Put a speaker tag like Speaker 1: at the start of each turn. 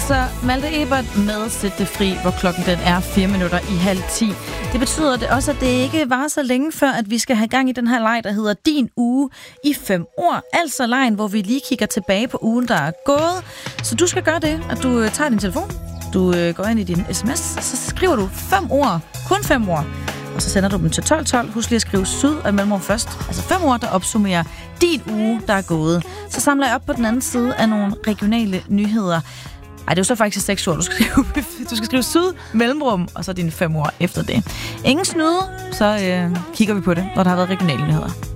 Speaker 1: altså Malte Ebert med Sæt det fri, hvor klokken den er 9:04. Det betyder det også, at det ikke var så længe før, at vi skal have gang i den her leg, der hedder Din Uge i 5 ord. Altså lejen, hvor vi lige kigger tilbage på ugen, der er gået. Så du skal gøre det, at du tager din telefon, du går ind i din sms, så skriver du 5 ord, kun 5 ord. Og så sender du dem til 1212. Husk lige at skrive syd og mellemrum først. Altså 5 ord, der opsummerer din uge, der er gået. Så samler jeg op på den anden side af nogle regionale nyheder. Ej, det er jo så faktisk 6 ord, du skal skrive syd, mellemrum, og så dine 5 ord efter det. Ingen snyde, så kigger vi på det, når der har været regionale nyheder.